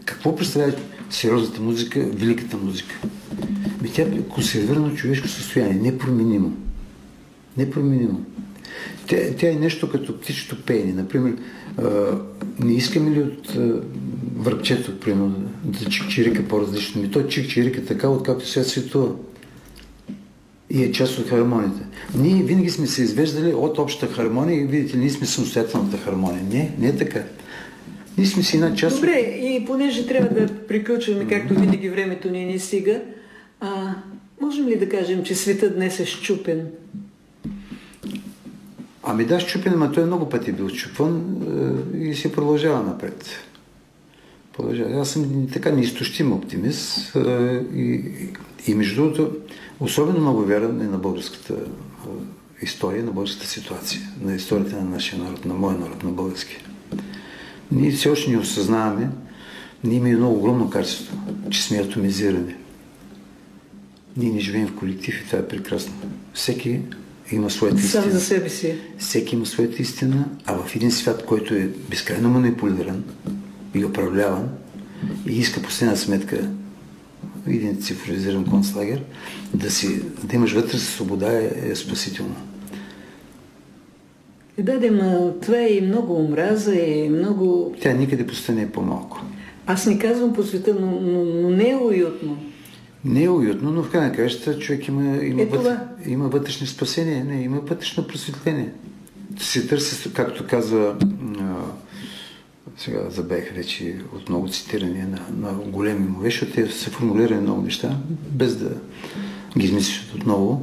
Какво представлява сериозната музика, великата музика? Тя е консервирано човешко състояние, непроменимо. Непроменимо. Тя е нещо като птичето пеене. Например, не искаме ли от връбчето, примерно, да чикчирика по-различно? Той чикчирика така, откакто свят светува. И е част от хармонията. Ние винаги сме се извеждали от общата хармония и видите, ние сме самостоятелната хармония. Не е така. Ние сме си една част. Добре, и понеже трябва да приключваме, както винаги времето ни не стига, можем ли да кажем, че светът днес е счупен? Ами да, счупен, но той много пъти бил счупван и се продължава напред. Аз съм така неизтощим оптимист и между другото особено много вярвам на българската история, на българската ситуация, на историята на нашия народ, на моя народ, на българския. Ние все още не осъзнаваме, ние имаме едно огромно качество, че сме атомизирани. Ние не живеем в колектив и това е прекрасно. Всеки има своята истина. Сам за себе си. Всеки има своята истина, а в един свят, който е безкрайно манипулиран и управляван и иска последна сметка един цифровизиран концлагер, да имаш вътре свобода е спасително. Това е и много омраза, и много... Тя никъде по света не е по-малко. Аз не казвам по света, но не е уютно. Не е уютно, но в крайна краща човек има вътрешни спасения, има вътрешно просветление. Се търси, както казва, сега забех вече от много цитирания на големи мове, защото те са формулирани много неща, без да ги измислят отново.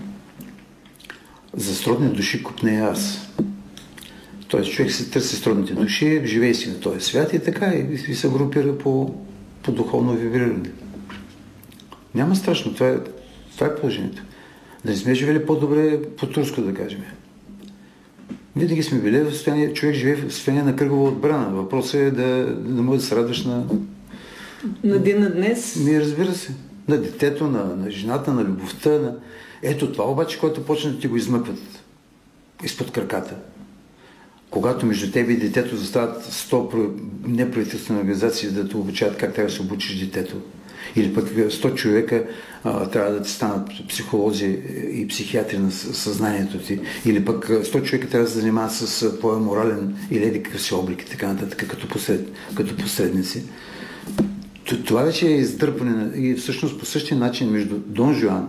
За сродни души купне аз. Тоест човек се търси сродните души, живее си на този свят и така и се групира по духовно вибриране. Няма страшно, това е положението. Да не сме живели по-добре по-турско, да кажем. Винаги сме били в състояние, човек живее в състояние на кръгова отбрана. Въпросът е да може да се радваш на деня днес. Не, разбира се. На детето, на жената, на любовта. Ето това обаче, което почне да ти го измъкват изпод краката. Когато между тебе и детето застават 100 неправителствени организации да те обучават как трябва да се обучиш детето. Или пък 100 човека трябва да ти станат психолози и психиатри на съзнанието ти. Или пък 100 човека трябва да се занимават с твоя морален или еди какъв си облик и така нататък, като посредници. Това вече е издърпане и всъщност по същия начин между Дон Жуан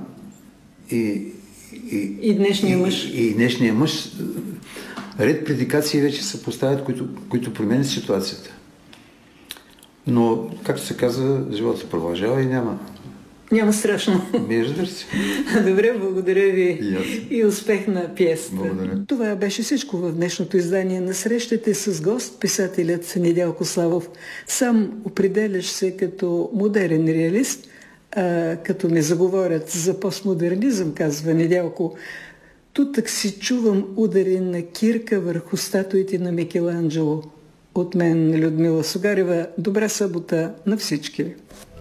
и днешния мъж. И днешния мъж ред предикации вече се поставят, които променят ситуацията. Но, както се казва, живота се продължава и няма. Няма страшно. Разбира се. Добре, благодаря ви и успех на пиесата. Благодаря. Това беше всичко в днешното издание на Срещате с гост, писателят Недялко Славов. Сам определяш се като модерен реалист, като не заговорят за постмодернизъм, казва Недялко. Тутък си чувам удари на кирка върху статуите на Микеланджело. От мен Людмила Сугарева. Добра събота на всички!